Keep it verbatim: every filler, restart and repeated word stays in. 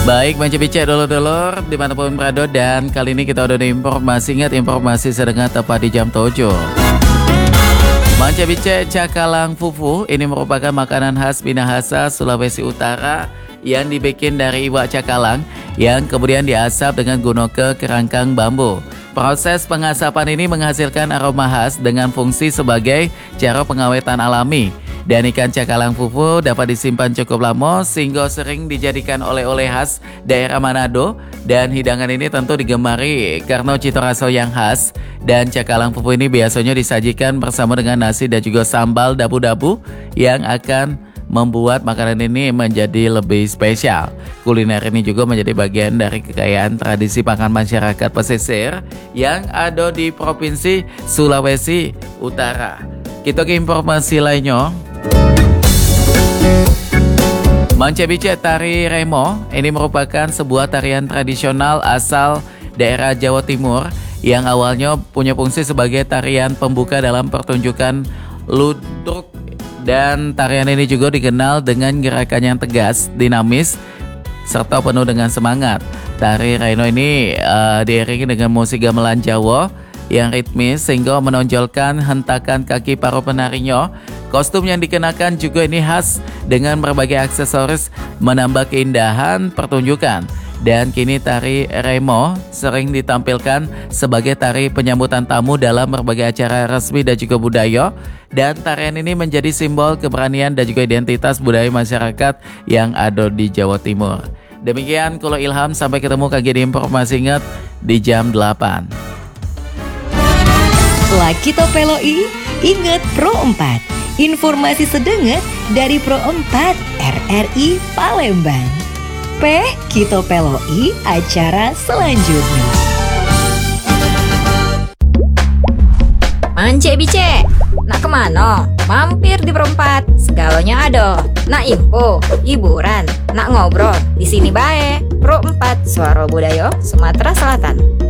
Baik, Manca Bice dulur-dulur dimanapun berada, dan kali ini kita udah ada informasi. Ingat, informasi sedang tepat di jam tujuh. Manca Bice cakalang fufu ini merupakan makanan khas Minahasa, Sulawesi Utara yang dibikin dari iwak cakalang yang kemudian diasap dengan gunakan kerangkang bambu. Proses pengasapan ini menghasilkan aroma khas dengan fungsi sebagai cara pengawetan alami. Dan ikan cakalang fufu dapat disimpan cukup lama sehingga sering dijadikan oleh-oleh khas daerah Manado. Dan hidangan ini tentu digemari karena cita rasa yang khas. Dan cakalang fufu ini biasanya disajikan bersama dengan nasi dan juga sambal dabu-dabu yang akan membuat makanan ini menjadi lebih spesial. Kuliner ini juga menjadi bagian dari kekayaan tradisi makan masyarakat pesisir yang ada di Provinsi Sulawesi Utara. Kita ke informasi lainnya. Manca Bice, tari remo ini merupakan sebuah tarian tradisional asal daerah Jawa Timur yang awalnya punya fungsi sebagai tarian pembuka dalam pertunjukan ludruk. Dan tarian ini juga dikenal dengan gerakan yang tegas, dinamis, serta penuh dengan semangat. Tari remo ini uh, diiringi dengan musik gamelan Jawa yang ritmis sehingga menonjolkan hentakan kaki para penarinya. Kostum yang dikenakan juga ini khas dengan berbagai aksesoris menambah keindahan pertunjukan. Dan kini tari remo sering ditampilkan sebagai tari penyambutan tamu dalam berbagai acara resmi dan juga budaya. Dan tarian ini menjadi simbol keberanian dan juga identitas budaya masyarakat yang ada di Jawa Timur. Demikian Kulo Ilham, sampai ketemu lagi di informasi ingat di jam delapan. Laki Topeloi, ingat Pro empat. Informasi sedenget dari Pro empat R R I Palembang. P Kito Peloi acara selanjutnya. Manca Bice, nak kemana? Mampir di Pro empat, segalanya ada. Nak info, hiburan, nak ngobrol, di sini bae. Pro empat, Suara Budaya Sumatera Selatan.